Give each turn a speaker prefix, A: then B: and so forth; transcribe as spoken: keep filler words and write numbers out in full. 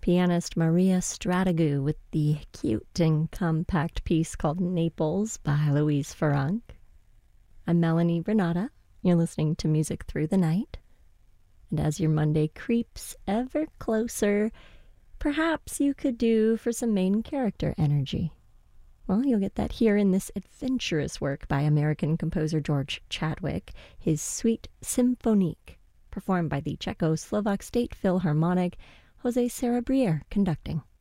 A: pianist Maria Strategou with the cute and compact piece called Naples by Louise Farrenc. I'm Melanie Renata. You're listening to Music Through the Night. And as your Monday creeps ever closer, perhaps you could do for some main character energy. Well, you'll get that here in this adventurous work by American composer George Chadwick, his Suite Symphonique, performed by the Czechoslovak State Philharmonic, Jose Sarabrier conducting.